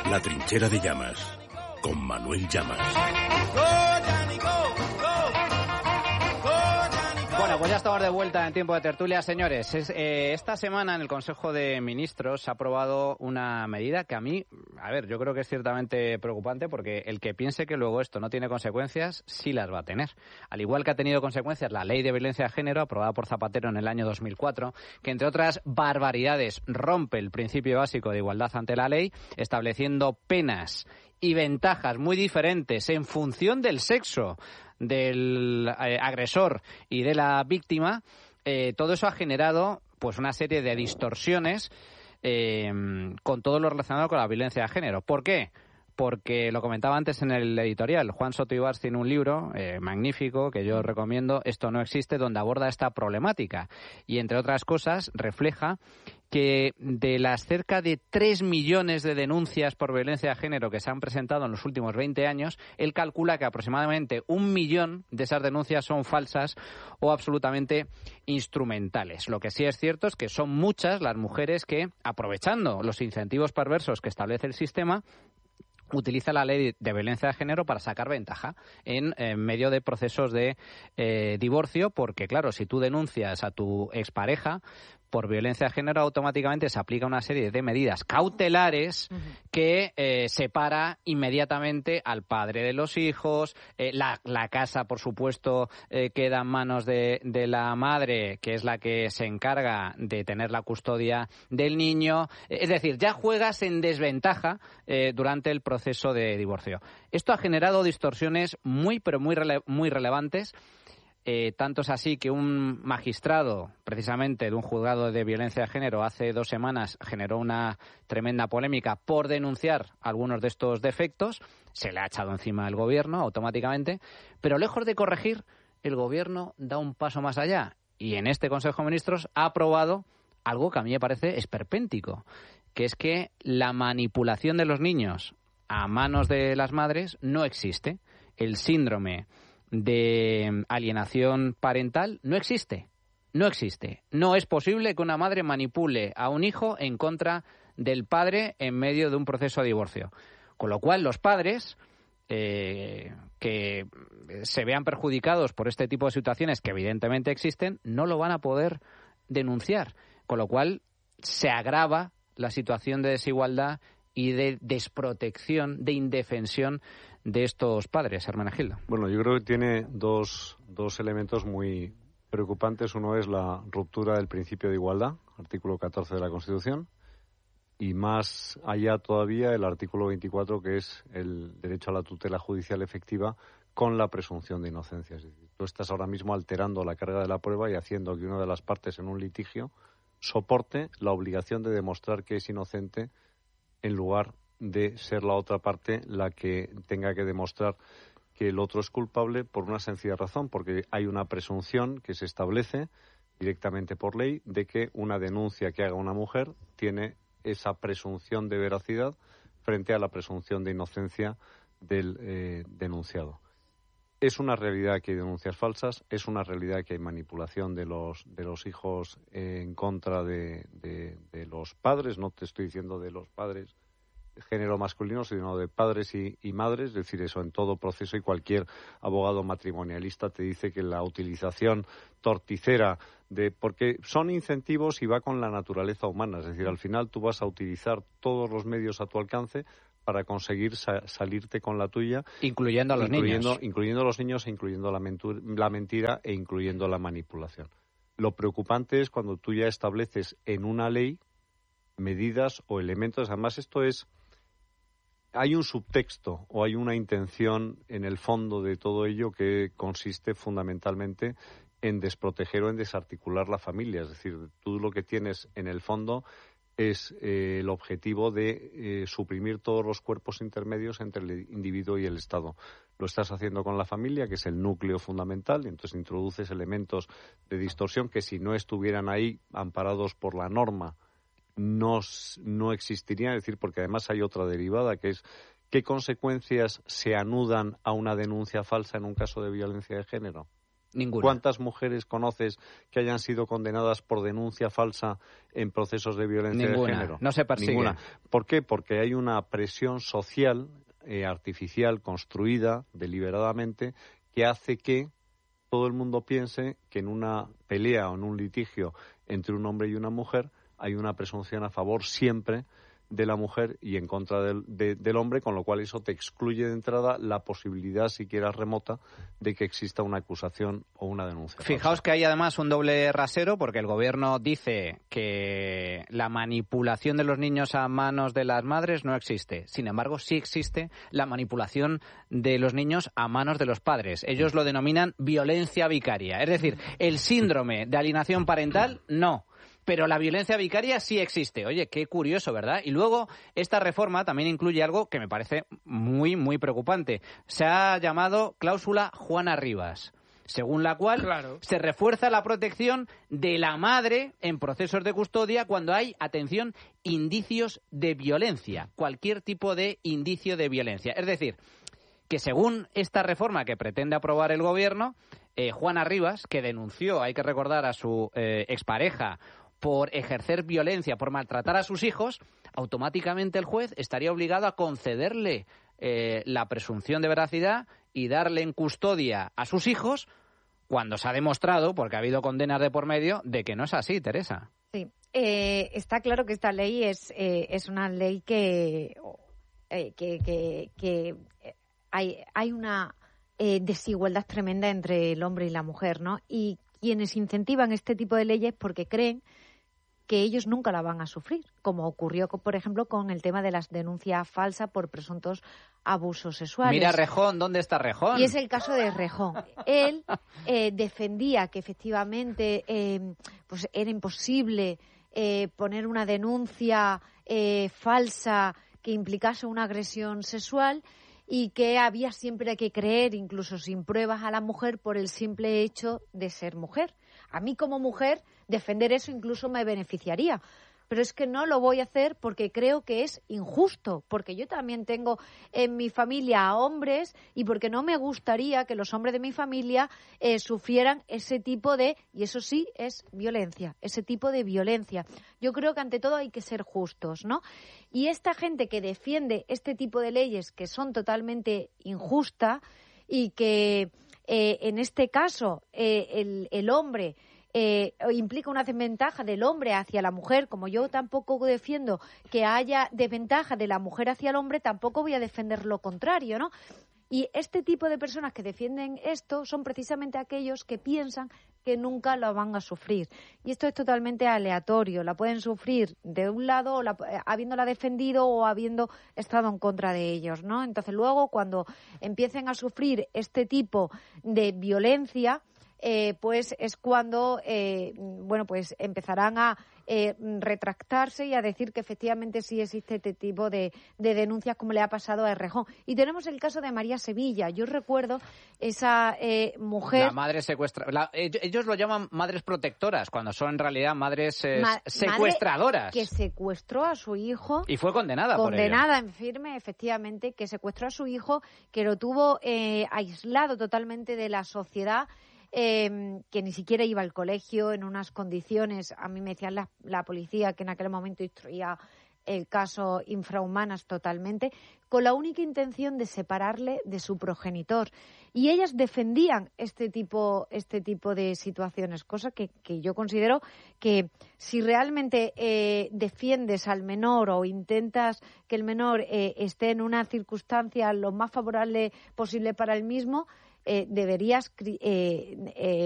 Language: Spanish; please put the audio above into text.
La trinchera de Llamas, con Manuel Llamas. Bueno, pues ya estamos de vuelta en tiempo de tertulia, señores. Esta semana en el Consejo de Ministros se ha aprobado una medida que a mí, yo creo que es ciertamente preocupante, porque el que piense que luego esto no tiene consecuencias, sí las va a tener. Al igual que ha tenido consecuencias la Ley de Violencia de Género, aprobada por Zapatero en el año 2004, que entre otras barbaridades rompe el principio básico de igualdad ante la ley, estableciendo penas y ventajas muy diferentes en función del sexo del agresor y de la víctima. Todo eso ha generado pues una serie de distorsiones con todo lo relacionado con la violencia de género. ¿Por qué? Porque lo comentaba antes en el editorial, Juan Soto Ibars tiene un libro magnífico que yo recomiendo, Esto no existe, donde aborda esta problemática y, entre otras cosas, refleja que de las cerca de 3 millones de denuncias por violencia de género que se han presentado en los últimos 20 años, él calcula que aproximadamente 1 millón de esas denuncias son falsas o absolutamente instrumentales. Lo que sí es cierto es que son muchas las mujeres que, aprovechando los incentivos perversos que establece el sistema, utiliza la ley de violencia de género para sacar ventaja en medio de procesos de divorcio, porque claro, si tú denuncias a tu expareja por violencia de género, automáticamente se aplica una serie de medidas cautelares que separa inmediatamente al padre de los hijos. La casa, por supuesto, queda en manos de la madre, que es la que se encarga de tener la custodia del niño. Es decir, ya juegas en desventaja durante el proceso de divorcio. Esto ha generado distorsiones muy relevantes. Tanto es así que un magistrado, precisamente de un juzgado de violencia de género, hace 2 semanas generó una tremenda polémica por denunciar algunos de estos defectos. Se le ha echado encima al gobierno automáticamente, pero lejos de corregir, el gobierno da un paso más allá y en este Consejo de Ministros ha aprobado algo que a mí me parece esperpéntico, que es que la manipulación de los niños a manos de las madres no existe. El síndrome de alienación parental no existe. No es posible que una madre manipule a un hijo en contra del padre en medio de un proceso de divorcio. Con lo cual, los padres que se vean perjudicados por este tipo de situaciones, que evidentemente existen, no lo van a poder denunciar. Con lo cual, se agrava la situación de desigualdad y de desprotección, de indefensión de estos padres, Hermenegildo. Bueno, yo creo que tiene dos elementos muy preocupantes. Uno es la ruptura del principio de igualdad, artículo 14 de la Constitución, y más allá todavía el artículo 24, que es el derecho a la tutela judicial efectiva con la presunción de inocencia. Es decir, tú estás ahora mismo alterando la carga de la prueba y haciendo que una de las partes en un litigio soporte la obligación de demostrar que es inocente, en lugar de ser la otra parte la que tenga que demostrar que el otro es culpable, por una sencilla razón, porque hay una presunción que se establece directamente por ley de que una denuncia que haga una mujer tiene esa presunción de veracidad frente a la presunción de inocencia del denunciado. Es una realidad que hay denuncias falsas, es una realidad que hay manipulación de los hijos en contra de los padres. No te estoy diciendo de los padres de género masculino, sino de padres y madres. Es decir, eso en todo proceso, y cualquier abogado matrimonialista te dice que la utilización torticera porque son incentivos y va con la naturaleza humana. Es decir, al final tú vas a utilizar todos los medios a tu alcance para conseguir salirte con la tuya. Incluyendo a los niños. Incluyendo a los niños, e incluyendo la mentira e incluyendo la manipulación. Lo preocupante es cuando tú ya estableces en una ley medidas o elementos. Además, hay un subtexto o hay una intención en el fondo de todo ello que consiste fundamentalmente en desproteger o en desarticular la familia. Es decir, tú lo que tienes en el fondo es el objetivo de suprimir todos los cuerpos intermedios entre el individuo y el Estado. Lo estás haciendo con la familia, que es el núcleo fundamental, y entonces introduces elementos de distorsión que, si no estuvieran ahí amparados por la norma, no existirían. Es decir, porque además hay otra derivada, que es ¿qué consecuencias se anudan a una denuncia falsa en un caso de violencia de género? Ninguna. ¿Cuántas mujeres conoces que hayan sido condenadas por denuncia falsa en procesos de violencia de género? No se persigue. Ninguna. ¿Por qué? Porque hay una presión social artificial, construida deliberadamente, que hace que todo el mundo piense que en una pelea o en un litigio entre un hombre y una mujer hay una presunción a favor siempre de la mujer y en contra del hombre, con lo cual eso te excluye de entrada la posibilidad, siquiera remota, de que exista una acusación o una denuncia. Fijaos que hay además un doble rasero, porque el gobierno dice que la manipulación de los niños a manos de las madres no existe. Sin embargo, sí existe la manipulación de los niños a manos de los padres. Ellos lo denominan violencia vicaria. Es decir, el síndrome de alienación parental, no. Pero la violencia vicaria sí existe. Oye, qué curioso, ¿verdad? Y luego, esta reforma también incluye algo que me parece muy, muy preocupante. Se ha llamado cláusula Juana Rivas, según la cual se refuerza la protección de la madre en procesos de custodia cuando hay, atención, indicios de violencia, cualquier tipo de indicio de violencia. Es decir, que según esta reforma que pretende aprobar el gobierno, Juana Rivas, que denunció, hay que recordar, a su expareja por ejercer violencia, por maltratar a sus hijos, automáticamente el juez estaría obligado a concederle la presunción de veracidad y darle en custodia a sus hijos cuando se ha demostrado, porque ha habido condenas de por medio, de que no es así, Teresa. Sí, está claro que esta ley es una ley que hay una desigualdad tremenda entre el hombre y la mujer, ¿no? Y quienes incentivan este tipo de leyes porque creen que ellos nunca la van a sufrir, como ocurrió, por ejemplo, con el tema de las denuncias falsas por presuntos abusos sexuales. Mira Rejón, ¿dónde está Rejón? Y es el caso de Rejón. Él defendía que efectivamente pues era imposible poner una denuncia falsa que implicase una agresión sexual y que había siempre que creer, incluso sin pruebas, a la mujer por el simple hecho de ser mujer. A mí como mujer defender eso incluso me beneficiaría, pero es que no lo voy a hacer porque creo que es injusto, porque yo también tengo en mi familia a hombres y porque no me gustaría que los hombres de mi familia sufrieran ese tipo de, y eso sí es violencia, ese tipo de violencia. Yo creo que ante todo hay que ser justos, ¿no? Y esta gente que defiende este tipo de leyes que son totalmente injustas y que en este caso el hombre implica una desventaja del hombre hacia la mujer, como yo tampoco defiendo que haya desventaja de la mujer hacia el hombre, tampoco voy a defender lo contrario, ¿no? Y este tipo de personas que defienden esto son precisamente aquellos que piensan que nunca lo van a sufrir. Y esto es totalmente aleatorio. La pueden sufrir de un lado, habiéndola defendido o habiendo estado en contra de ellos, ¿no? Entonces luego, cuando empiecen a sufrir este tipo de violencia, pues es cuando pues empezarán a retractarse y a decir que efectivamente sí existe este tipo de denuncias, como le ha pasado a Errejón. Y tenemos el caso de María Sevilla. Yo recuerdo esa mujer... La madre secuestra... ellos lo llaman madres protectoras, cuando son en realidad madres secuestradoras. Madre que secuestró a su hijo... Y fue condenada por ello. Condenada en firme, efectivamente, que secuestró a su hijo, que lo tuvo aislado totalmente de la sociedad, que ni siquiera iba al colegio, en unas condiciones, a mí me decían la policía que en aquel momento instruía el caso, infrahumanas totalmente, con la única intención de separarle de su progenitor. Y ellas defendían este tipo de situaciones, cosa que yo considero que si realmente defiendes al menor o intentas que el menor esté en una circunstancia lo más favorable posible para él mismo, deberías